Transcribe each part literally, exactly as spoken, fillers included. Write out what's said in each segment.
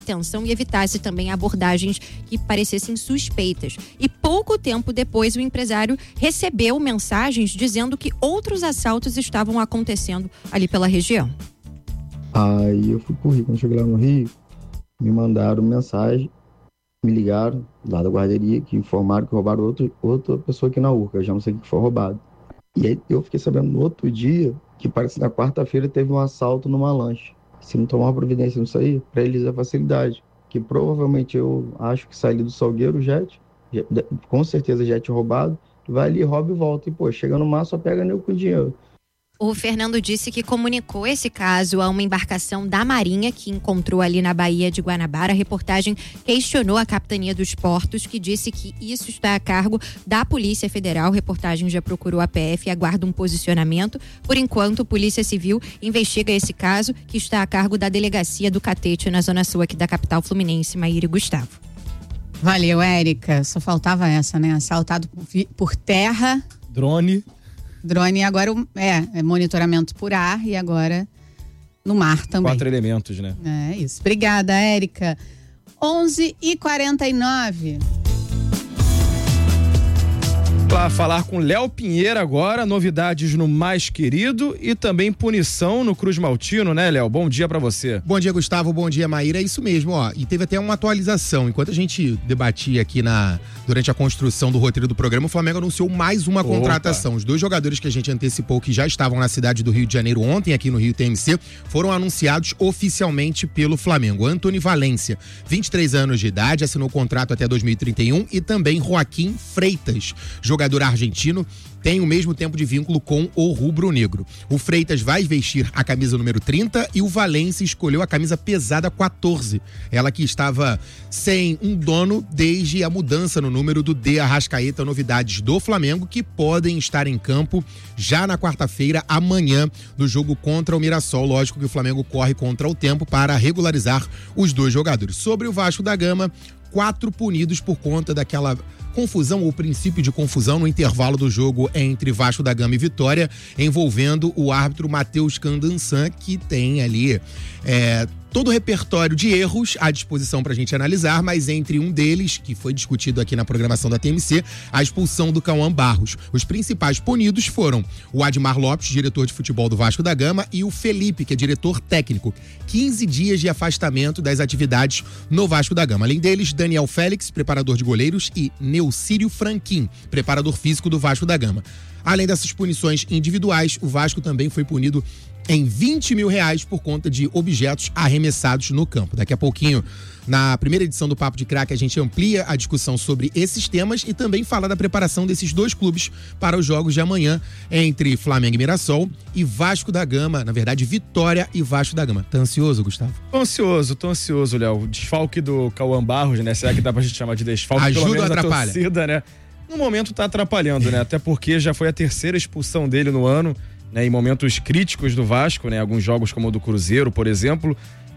atenção e evitasse também abordagens que parecessem suspeitas. E pouco tempo depois, o empresário recebeu mensagens dizendo que outros assaltos estavam acontecendo ali pela região. Aí eu fui pro Rio. Quando cheguei lá no Rio, me mandaram mensagem, me ligaram lá da guarderia, que informaram que roubaram outro, outra pessoa aqui na Urca. Eu já não sei o que foi roubado. E aí eu fiquei sabendo no outro dia que parece que na quarta-feira teve um assalto numa lancha. Se não tomar providência nisso aí, para eles é facilidade. Que provavelmente eu acho que sai ali do Salgueiro o jet, jet, com certeza jet roubado, vai ali, rouba e volta. E pô, chega no mar, só pega nem com dinheiro. O Fernando disse que comunicou esse caso a uma embarcação da Marinha que encontrou ali na Baía de Guanabara. A reportagem questionou a Capitania dos Portos, que disse que isso está a cargo da Polícia Federal. A reportagem já procurou a P F e aguarda um posicionamento. Por enquanto, a Polícia Civil investiga esse caso, que está a cargo da Delegacia do Catete, na Zona Sul aqui da capital fluminense. Maíra e Gustavo. Valeu, Érica. Só faltava essa, né? Assaltado por, por terra. Drone. Drone agora é, é monitoramento por ar e agora no mar também. Quatro elementos, né? É isso. Obrigada, Érica. onze e quarenta e nove. Lá falar com Léo Pinheiro agora, novidades no Mais Querido e também punição no Cruz Maltino, né, Léo? Bom dia pra você. Bom dia, Gustavo, bom dia, Maíra, é isso mesmo, ó, e teve até uma atualização, enquanto a gente debatia aqui na, durante a construção do roteiro do programa, o Flamengo anunciou mais uma Opa. contratação. Os dois jogadores que a gente antecipou que já estavam na cidade do Rio de Janeiro ontem, aqui no Rio T M C, foram anunciados oficialmente pelo Flamengo. Antony Valência, vinte e três anos de idade, assinou contrato até dois mil e trinta e um, e também Joaquim Freitas, jogador jogador argentino, tem o mesmo tempo de vínculo com o rubro-negro. O Freitas vai vestir a camisa número trinta e o Valência escolheu a camisa pesada quatorze. Ela que estava sem um dono desde a mudança no número do De Arrascaeta. Novidades do Flamengo que podem estar em campo já na quarta-feira, amanhã, no jogo contra o Mirassol. Lógico que o Flamengo corre contra o tempo para regularizar os dois jogadores. Sobre o Vasco da Gama, quatro punidos por conta daquela confusão ou princípio de confusão no intervalo do jogo entre Vasco da Gama e Vitória, envolvendo o árbitro Matheus Candansan, que tem ali é, todo o repertório de erros à disposição pra gente analisar, mas entre um deles, que foi discutido aqui na programação da T M C, a expulsão do Cauã Barros. Os principais punidos foram o Admar Lopes, diretor de futebol do Vasco da Gama, e o Felipe, que é diretor técnico. quinze dias de afastamento das atividades no Vasco da Gama. Além deles, Daniel Félix, preparador de goleiros, e Neucírio Franquim, preparador físico do Vasco da Gama. Além dessas punições individuais, o Vasco também foi punido em vinte mil reais por conta de objetos arremessados no campo. Daqui a pouquinho, na primeira edição do Papo de Craque, a gente amplia a discussão sobre esses temas e também fala da preparação desses dois clubes para os jogos de amanhã entre Flamengo e Mirassol e Vasco da Gama, na verdade, Vitória e Vasco da Gama. Tá ansioso, Gustavo? Tô ansioso, tô ansioso, Léo. O desfalque do Cauã Barros, né? Será que dá pra gente chamar de desfalque? Ajuda pelo menos ou atrapalha? A torcida, né? No momento tá atrapalhando, né? Até porque já foi a terceira expulsão dele no ano, né? Em momentos críticos do Vasco, né? Alguns jogos como o do Cruzeiro, por exemplo.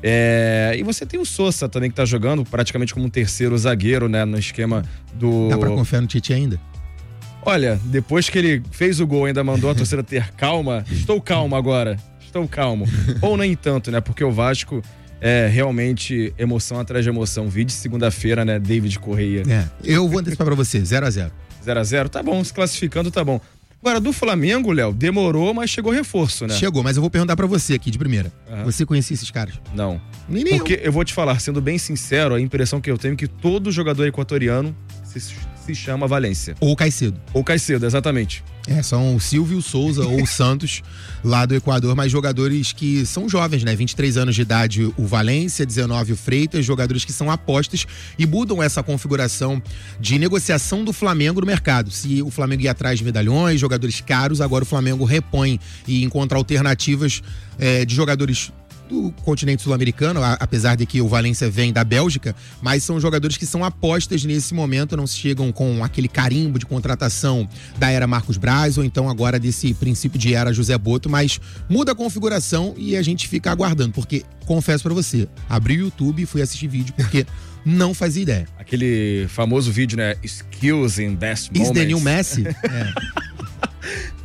É... E você tem o Sousa também, que tá jogando praticamente como um terceiro zagueiro, né? No esquema do... Dá pra confiar no Tite ainda? Olha, depois que ele fez o gol, ainda mandou a torcida ter calma. Estou calmo agora. Estou calmo. Ou nem tanto, né? Porque o Vasco é realmente emoção atrás de emoção. Vide segunda-feira, né? David Correia. É, eu vou antecipar pra você, zero a zero. zero a zero? Tá bom, se classificando tá bom. Agora, do Flamengo, Léo, demorou, mas chegou reforço, né? Chegou, mas eu vou perguntar pra você aqui de primeira. Uhum. Você conhecia esses caras? Não. Nem nem Porque eu. eu vou te falar, sendo bem sincero, a impressão que eu tenho é que todo jogador equatoriano se, se chama Valência. Ou Caicedo. Ou Caicedo, exatamente. É, são o Silvio Souza ou o Santos, lá do Equador, mas jogadores que são jovens, né? vinte e três anos de idade o Valência, dezenove o Freitas, jogadores que são apostas e mudam essa configuração de negociação do Flamengo no mercado. Se o Flamengo ia atrás de medalhões, jogadores caros, agora o Flamengo repõe e encontra alternativas é, de jogadores do continente sul-americano, apesar de que o Valência vem da Bélgica, mas são jogadores que são apostas nesse momento, não chegam com aquele carimbo de contratação da era Marcos Braz ou então agora desse princípio de era José Boto, mas muda a configuração e a gente fica aguardando, porque confesso pra você, abri o YouTube e fui assistir vídeo porque não fazia ideia. Aquele famoso vídeo, né? Skills in best moments. Is the new Messi? É.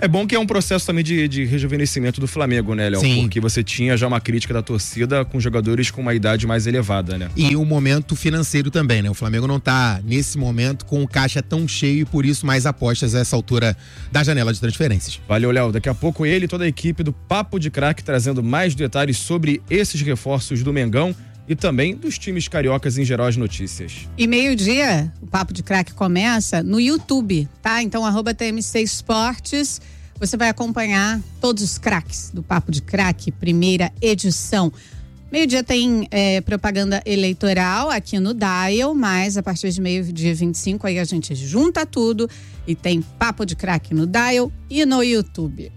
É bom que é um processo também de, de rejuvenescimento do Flamengo, né, Léo? Sim. Porque você tinha já uma crítica da torcida com jogadores com uma idade mais elevada, né? E o momento financeiro também, né? O Flamengo não tá, nesse momento, com o caixa tão cheio e por isso mais apostas a essa altura da janela de transferências. Valeu, Léo. Daqui a pouco ele e toda a equipe do Papo de Craque trazendo mais detalhes sobre esses reforços do Mengão e também dos times cariocas em geral as notícias. E meio-dia, o Papo de Craque começa no YouTube, tá? Então, arroba T M C Esportes, você vai acompanhar todos os craques do Papo de Craque, primeira edição. Meio-dia tem é, propaganda eleitoral aqui no Dial, mas a partir de meio-dia vinte e cinco aí a gente junta tudo e tem Papo de Craque no Dial e no YouTube.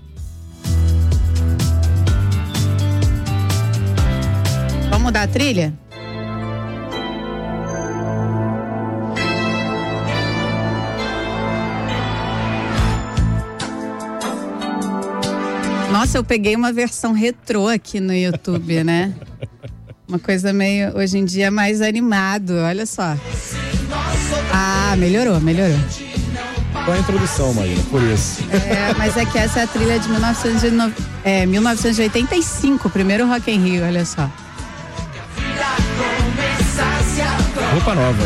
Vamos mudar a trilha? Nossa, eu peguei uma versão retrô aqui no YouTube, né? Uma coisa meio, hoje em dia, mais animado, olha só. Ah, melhorou, melhorou. Qual a introdução, Maíra? Por isso. É, mas é que essa é a trilha de mil novecentos e nove... é, mil novecentos e oitenta e cinco, primeiro Rock in Rio, olha só. Roupa nova.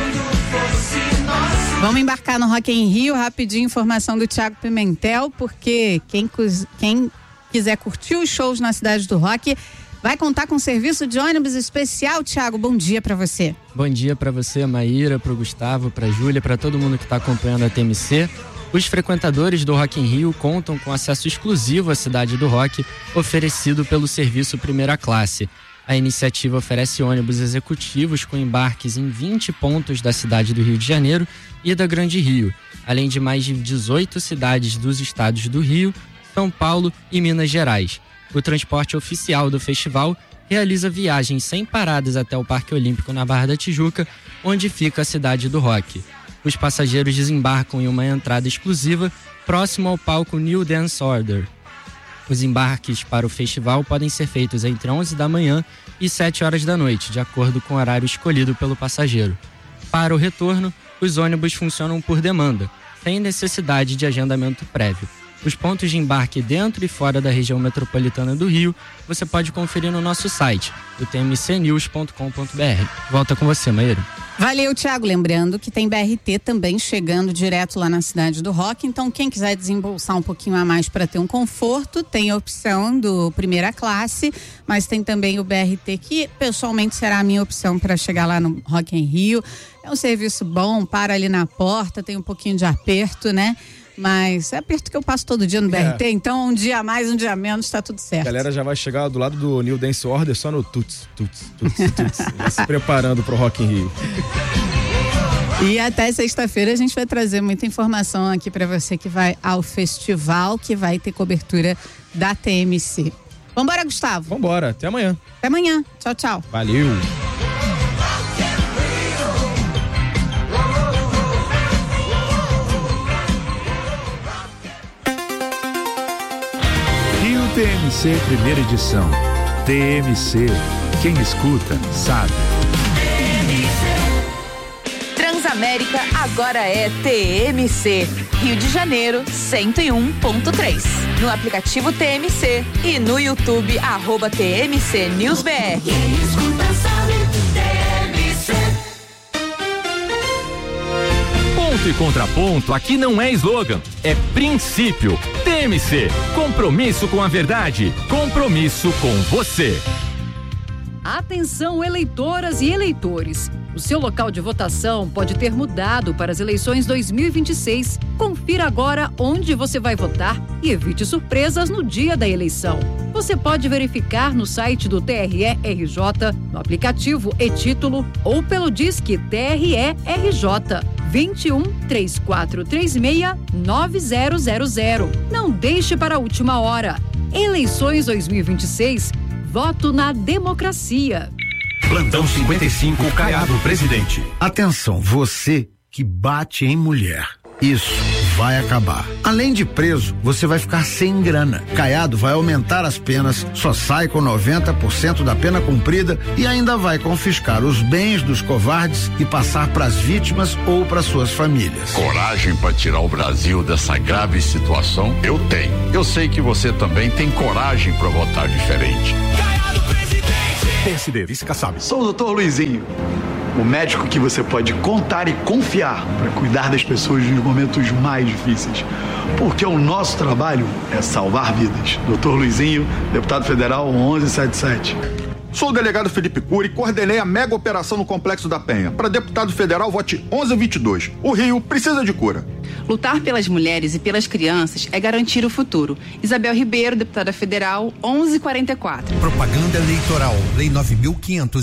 Vamos embarcar no Rock in Rio, rapidinho, informação do Thiago Pimentel, porque quem, quem quiser curtir os shows na cidade do rock vai contar com serviço de ônibus especial. Thiago, bom dia pra você. Bom dia pra você, Maíra, pro Gustavo, pra Júlia, pra todo mundo que tá acompanhando a T M C. Os frequentadores do Rock in Rio contam com acesso exclusivo à cidade do rock, oferecido pelo serviço Primeira Classe. A iniciativa oferece ônibus executivos com embarques em vinte pontos da cidade do Rio de Janeiro e da Grande Rio, além de mais de dezoito cidades dos estados do Rio, São Paulo e Minas Gerais. O transporte oficial do festival realiza viagens sem paradas até o Parque Olímpico na Barra da Tijuca, onde fica a cidade do rock. Os passageiros desembarcam em uma entrada exclusiva próximo ao palco New Dance Order. Os embarques para o festival podem ser feitos entre onze da manhã e sete horas da noite, de acordo com o horário escolhido pelo passageiro. Para o retorno, os ônibus funcionam por demanda, sem necessidade de agendamento prévio. Os pontos de embarque dentro e fora da região metropolitana do Rio, você pode conferir no nosso site, o t m c news ponto com ponto b r. Volta com você, Maíra. Valeu, Thiago. Lembrando que tem B R T também chegando direto lá na cidade do rock. Então, quem quiser desembolsar um pouquinho a mais para ter um conforto, tem a opção do Primeira Classe, mas tem também o B R T, que pessoalmente será a minha opção para chegar lá no Rock in Rio. É um serviço bom, para ali na porta, tem um pouquinho de aperto, né? Mas é aperto que eu passo todo dia no B R T, é. Então um dia a mais, um dia a menos, tá tudo certo. A galera já vai chegar do lado do New Dance Order só no tuts, tuts, tuts, tuts. Já se preparando pro Rock in Rio. E até sexta-feira a gente vai trazer muita informação aqui pra você que vai ao festival, que vai ter cobertura da T M C. Vambora, Gustavo? Vambora, até amanhã. Até amanhã, tchau, tchau. Valeu. T M C Primeira Edição. T M C, quem escuta, sabe. Transamérica agora é T M C. Rio de Janeiro, cento e um ponto três. No aplicativo T M C e no YouTube, arroba T M C News B R. Quem escuta sabe, T M C. Ponto e contraponto aqui não é slogan, é princípio. T M C, compromisso com a verdade, compromisso com você. Atenção, eleitoras e eleitores. O seu local de votação pode ter mudado para as eleições dois mil e vinte e seis. Confira agora onde você vai votar e evite surpresas no dia da eleição. Você pode verificar no site do T R E R J, no aplicativo e-Título ou pelo Disque T R E R J. vinte e um, três quatro três seis, nove zero zero zero. Não deixe para a última hora. Eleições dois mil e vinte e seis, voto na democracia. Plantão cinquenta e cinco, Caiado Presidente. Atenção, você que bate em mulher. Isso, vai acabar. Além de preso, você vai ficar sem grana. Caiado vai aumentar as penas, só sai com noventa por cento da pena cumprida e ainda vai confiscar os bens dos covardes e passar para as vítimas ou para suas famílias. Coragem para tirar o Brasil dessa grave situação? Eu tenho. Eu sei que você também tem coragem para votar diferente. P S D, vice-Kassab. Sou o doutor Luizinho, o médico que você pode contar e confiar para cuidar das pessoas nos momentos mais difíceis. Porque o nosso trabalho é salvar vidas. doutor Luizinho, deputado federal onze setenta e sete. Sou o delegado Felipe Cury e coordenei a mega operação no Complexo da Penha. Para deputado federal, vote onze vinte e dois. O Rio precisa de cura. Lutar pelas mulheres e pelas crianças é garantir o futuro. Isabel Ribeiro, deputada federal, onze quarenta e quatro. Propaganda eleitoral, Lei nove mil quinhentos